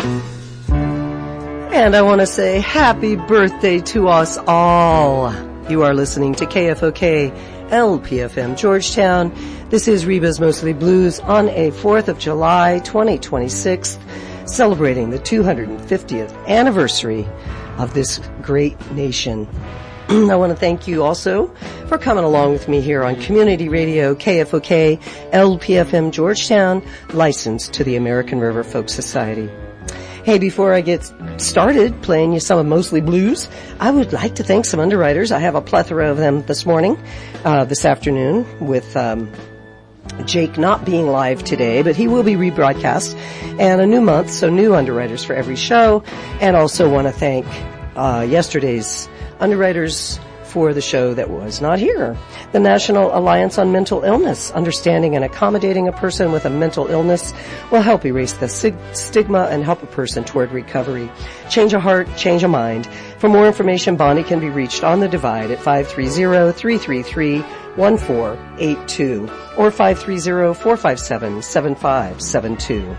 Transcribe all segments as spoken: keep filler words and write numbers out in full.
And I want to say happy birthday to us all. You are listening to K F O K L P F M Georgetown. This is Reba's Mostly Blues on a fourth of July twenty twenty-six, celebrating the two hundred fiftieth anniversary of this great nation. I want to thank you also for coming along with me here on Community Radio K F O K L P F M Georgetown, licensed to the American River Folk Society. Hey, before I get started playing you some of Mostly Blues, I would like to thank some underwriters. I have a plethora of them this morning, uh, this afternoon, with um, Jake not being live today, but he will be rebroadcast, and a new month, so new underwriters for every show. And also want to thank uh, yesterday's underwriters for the show that was not here. The National Alliance on Mental Illness. Understanding and accommodating a person with a mental illness will help erase the sig- stigma and help a person toward recovery. Change a heart, change a mind. For more information, Bonnie can be reached on the Divide at five three zero, three three three, one four eight two or five three zero, four five seven, seven five seven two.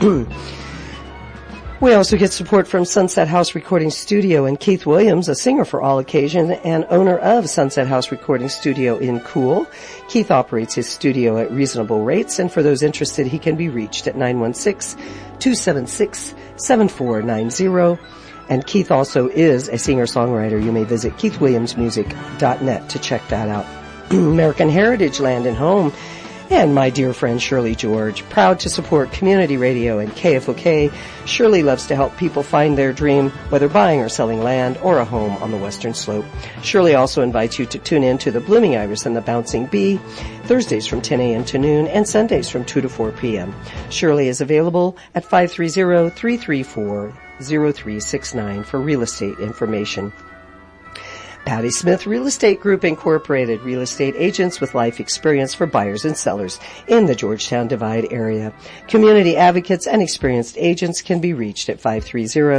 We also get support from Sunset House Recording Studio and Keith Williams, a singer for all occasions and owner of Sunset House Recording Studio in Cool. Keith operates his studio at reasonable rates, and for those interested, he can be reached at nine one six, two seven six, seven four nine zero. And Keith also is a singer-songwriter. You may visit keith williams music dot net to check that out. American Heritage Land and Home. And my dear friend Shirley George, proud to support community radio and K F O K. Shirley loves to help people find their dream, whether buying or selling land or a home on the Western Slope. Shirley also invites you to tune in to the Blooming Iris and the Bouncing Bee, Thursdays from ten a.m. to noon and Sundays from two to four p.m. Shirley is available at five three zero, three three four, zero three six nine for real estate information. Patty Smith Real Estate Group Incorporated, real estate agents with life experience for buyers and sellers in the Georgetown Divide area. Community advocates and experienced agents can be reached at five three zero,